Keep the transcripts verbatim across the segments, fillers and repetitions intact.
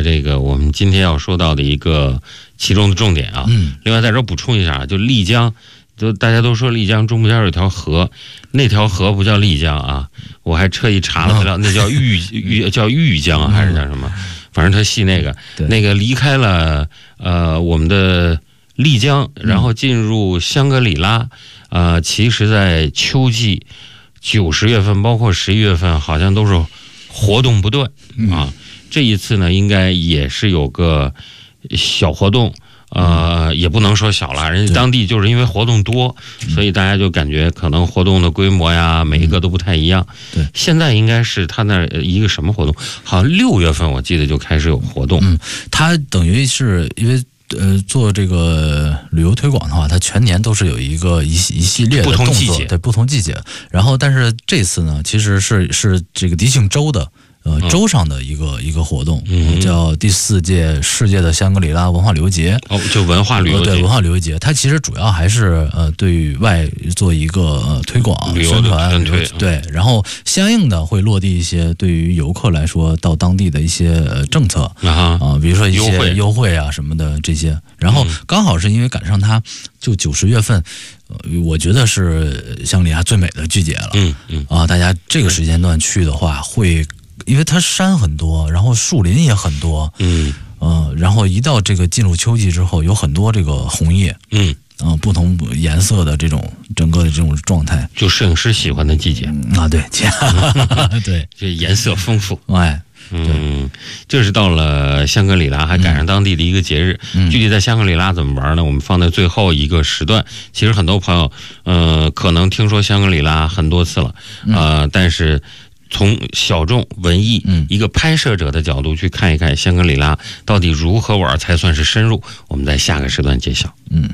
了这个我们今天要说到的一个其中的重点啊。 嗯， 另外在这补充一下，就丽江，就大家都说丽江中间有一条河，那条河不叫丽江啊，我还特意查了资料，那叫玉玉叫玉江还是叫什么？反正他系那个那个离开了呃我们的丽江，然后进入香格里拉，呃，其实在秋季九十月份，包括十一月份，好像都是活动不断啊。这一次呢，应该也是有个小活动。呃，也不能说小了，人家当地就是因为活动多，所以大家就感觉可能活动的规模呀，每一个都不太一样。 对， 现在应该是他那一个什么活动？好像六月份我记得就开始有活动。 嗯，他等于是因为呃做这个旅游推广的话，它全年都是有一个一一系列的动作， 不同季节， 对不同季节。然后，但是这次呢，其实是是这个迪庆州的。呃，州上的一个、嗯、一个活动，嗯、叫第四届世界的香格里拉文化旅游节。 哦，就文化旅游节， 对文化旅游节，它其实主要还是呃对外做一个呃推广、宣传， 对对，然后相应的会落地一些对于游客来说到当地的一些呃政策啊、呃，比如说一些优惠, 优惠啊什么的这些。然后刚好是因为赶上它就九十月份。呃，我觉得是香格里拉最美的季节了。 嗯嗯啊，大家这个时间段去的话会。因为它山很多，然后树林也很多， 嗯， 呃，然后一到这个进入秋季之后，有很多这个红叶， 嗯， 啊、呃，不同颜色的这种整个的这种状态， 就摄影师喜欢的季节、 嗯、啊，对，对， 这颜色丰富， 哎， 嗯，这是到了香格里拉，还赶上当地的一个节日。嗯、具体在香格里拉怎么玩呢？我们放在最后一个时段。其实很多朋友，呃，可能听说香格里拉很多次了，呃，但是。从小众文艺一个拍摄者的角度去看一看香格里拉到底如何玩才算是深入，我们在下个时段揭晓。 嗯，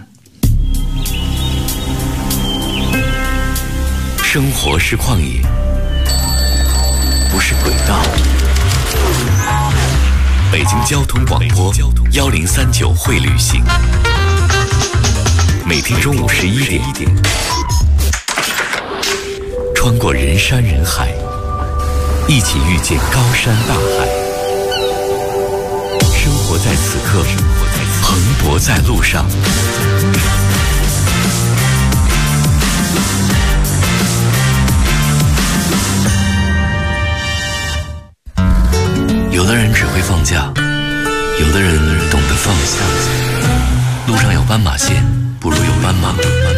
生活是旷野，不是轨道。北京交通广播幺零三九会旅行，每天中午十一点，穿过人山人海。一起遇见高山大海，生活在此刻，蓬勃在路上。有的人只会放假，有的人懂得放下。路上有斑马线，不如有斑马。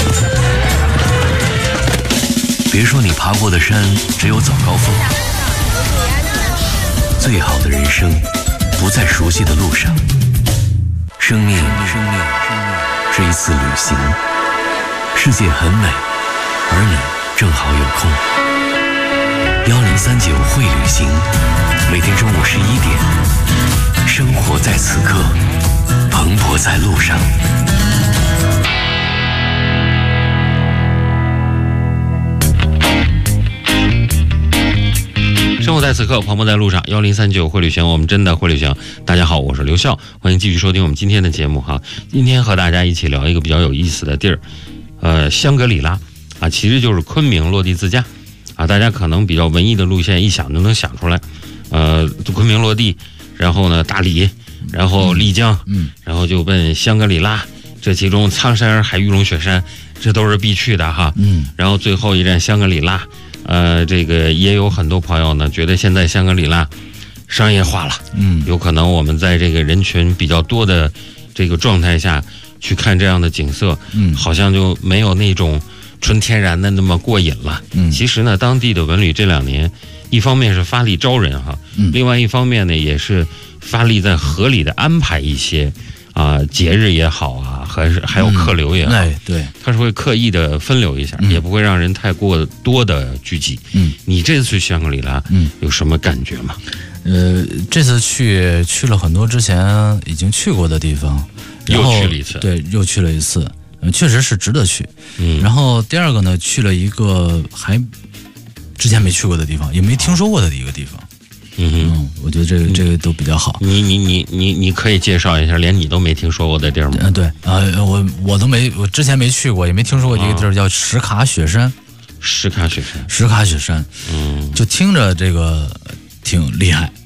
别说你爬过的山只有早高峰。最好的人生不在熟悉的路上，生命生命是一次旅行，世界很美，而你正好有空。幺零三九会旅行，每天中午十一点，生活在此刻，蓬勃在路上。 生活在此刻，蓬勃在路上。幺零三九会旅行，我们真的会旅行。大家好，我是刘笑，欢迎继续收听我们今天的节目哈。今天和大家一起聊一个比较有意思的地儿，呃，香格里拉啊，其实就是昆明落地自驾啊。大家可能比较文艺的路线，一想就能想出来。呃，昆明落地，然后呢，大理，然后丽江， 嗯， 然后就奔香格里拉。这其中苍山海玉龙雪山，这都是必去的哈。 嗯， 然后最后一站香格里拉。呃，这个也有很多朋友呢，觉得现在香格里拉商业化了， 嗯， 有可能我们在这个人群比较多的这个状态下去看这样的景色， 嗯， 好像就没有那种纯天然的那么过瘾了。 嗯， 其实呢，当地的文旅这两年，一方面是发力招人哈， 嗯， 另外一方面呢，也是发力在合理的安排一些啊、呃、节日也好啊，还是还有客流也好， 嗯哎、对， 它是会刻意的分流一下、嗯，也不会让人太过多的聚集。 嗯， 你这次去香格里拉， 嗯， 有什么感觉吗？ 呃，这次去去了很多之前已经去过的地方，然后又去了一次， 对，又去了一次，呃、确实是值得去。 嗯， 然后第二个呢，去了一个还之前没去过的地方，也没听说过的一个地方。 嗯哼， 嗯，我觉得这个这个都比较好。 你你你你你可以介绍一下连你都没听说过的地儿吗？ 嗯，对，呃，我我都没，我之前没去过，也没听说过一个地儿叫什卡雪山。 什卡雪山， 什卡雪山， 嗯， 就听着这个挺厉害，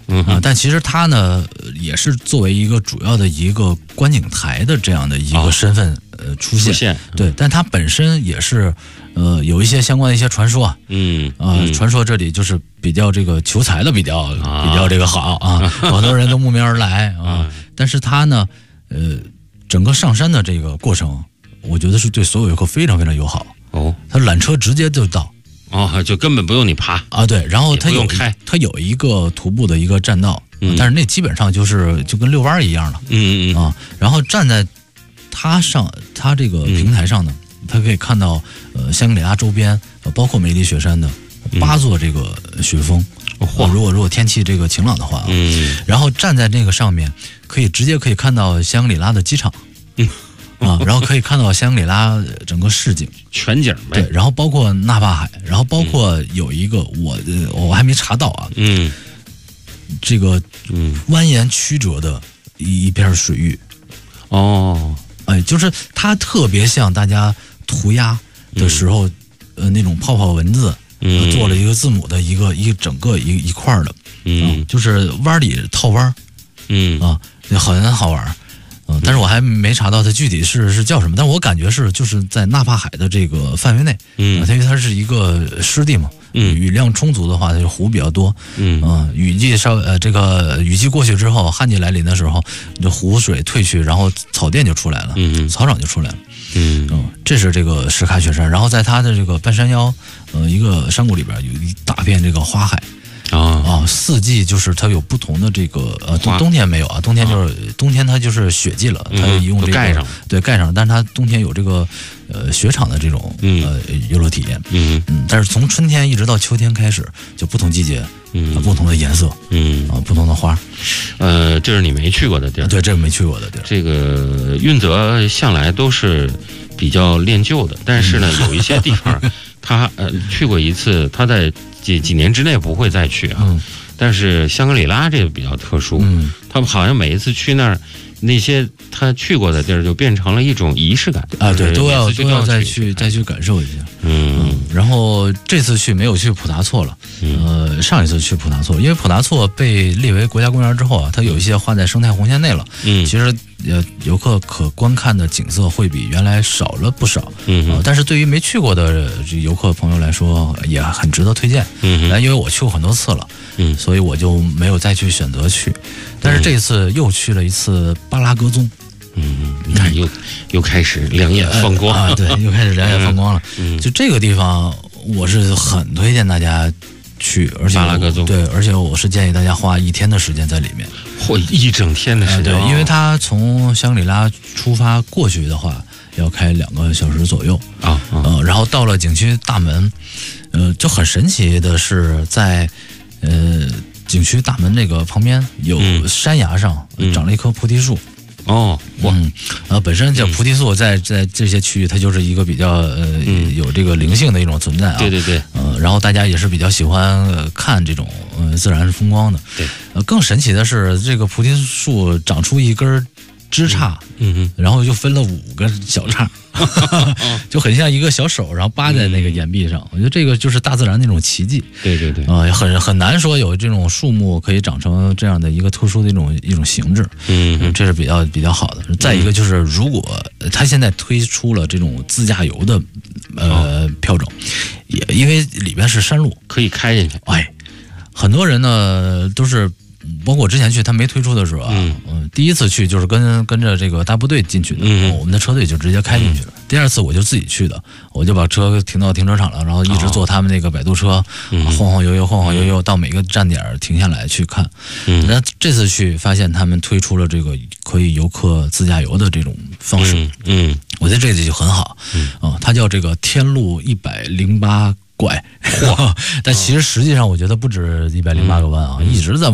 嗯啊，但其实它呢也是作为一个主要的一个观景台的这样的一个身份、哦、呃出现， 出现对，但它本身也是呃有一些相关的一些传说， 嗯啊、呃，传说这里就是比较这个求财的比较、啊、比较这个好啊，好多人都慕名而来啊，但是它呢呃整个上山的这个过程，我觉得是对所有游客非常非常友好哦， 它缆车直接就到。 哦，就根本不用你爬啊，对，然后它有开， 它有一个徒步的一个栈道、嗯，但是那基本上就是就跟遛弯一样了， 嗯嗯啊，然后站在它上，它这个平台上呢，嗯、它可以看到呃香格里拉周边，呃包括梅里雪山的八座这个雪峰，嗯呃、如果如果天气这个晴朗的话， 嗯， 然后站在那个上面，可以直接可以看到香格里拉的机场， 嗯。 啊，然后可以看到香格里拉整个市景全景呗， 对，然后包括纳帕海，然后包括有一个我呃我还没查到啊， 嗯， 这个嗯蜿蜒曲折的一片水域， 哦， 哎，就是它特别像大家涂鸦的时候，嗯、呃那种泡泡文字， 嗯， 做了一个字母的一个一个整个一一块的， 嗯、 啊，就是弯里套弯， 嗯啊，很好玩。嗯，但是我还没查到它具体是是叫什么，但我感觉是就是在纳帕海的这个范围内， 嗯， 因为它是一个湿地嘛， 嗯， 雨量充足的话，它就湖比较多， 嗯， 呃、雨季稍呃这个雨季过去之后，旱季来临的时候，这湖水退去，然后草甸就出来了， 嗯， 草场就出来了， 嗯， 嗯，这是这个什喀雪山，然后在它的这个半山腰，呃，一个山谷里边有一大片这个花海。 啊啊，四季就是它有不同的这个呃冬冬天没有啊，冬天就是、啊、冬天它就是雪季了，它用这个、 嗯、盖上对盖上，但是它冬天有这个呃雪场的这种、 嗯、 呃游乐体验， 嗯嗯，但是从春天一直到秋天开始，就不同季节， 嗯， 啊、不同的颜色， 嗯啊不同的花， 呃，这是你没去过的地儿， 对，这个没去过的地儿。 这个运泽向来都是比较恋旧的，但是呢，嗯、有一些地方他呃去过一次，他在几几年之内不会再去啊。 嗯但是香格里拉这个比较特殊， 嗯， 他们好像每一次去那儿，那些他去过的地儿就变成了一种仪式感啊，对，都要都要再去再去感受一下， 嗯, 嗯。然后这次去没有去普达措了， 嗯、 呃，上一次去普达措，因为普达措被列为国家公园之后啊，它有一些划在生态红线内了， 嗯， 其实呃游客可观看的景色会比原来少了不少， 嗯、 呃，但是对于没去过的游客朋友来说也很值得推荐， 嗯， 因为我去过很多次了。 嗯， 所以我就没有再去选择去，但是这次又去了一次巴拉格宗。 嗯，你看又又开始两眼放光、 呃、啊，对，又开始两眼放光了。 嗯， 就这个地方，我是很推荐大家去，而且巴拉格宗对，而且我是建议大家花一天的时间在里面， 或一整天的时间、 呃，对，因为它从香格里拉出发过去的话，要开两个小时左右啊，啊呃，然后到了景区大门，呃，就很神奇的是在。呃，景区大门那个旁边有山崖上长了一棵菩提树。 嗯、哦， 嗯，呃，本身叫菩提树在，在在这些区域，它就是一个比较呃、嗯、有这个灵性的一种存在啊。 对对对。 呃，然后大家也是比较喜欢、呃、看这种呃自然风光的。 对。 呃，更神奇的是，这个菩提树长出一根枝杈， 嗯嗯， 然后就分了五个小杈。就很像一个小手，然后扒在那个岩壁上。嗯、我觉得这个就是大自然那种奇迹。 对对对， 啊、呃，很很难说有这种树木可以长成这样的一个特殊的一种一种形制。 嗯, 嗯， 这是比较比较好的。再一个就是，如果他现在推出了这种自驾游的呃、哦、票种，也因为里边是山路， 可以开进去。 哎，很多人呢都是。包括我之前去，他没推出的时候啊，嗯，呃、第一次去就是跟跟着这个大部队进去的， 嗯， 我们的车队就直接开进去了。嗯、第二次我就自己去的，我就把车停到停车场了，然后一直坐他们那个摆渡车， 嗯、 晃晃悠悠，晃晃悠悠到每个站点停下来去看。 嗯， 那这次去发现他们推出了这个可以游客自驾游的这种方式， 嗯，嗯我觉得这就很好， 嗯， 啊、呃，它叫这个天路一百零八拐，但其实实际上我觉得不止一百零八个弯啊， 嗯、 一直在。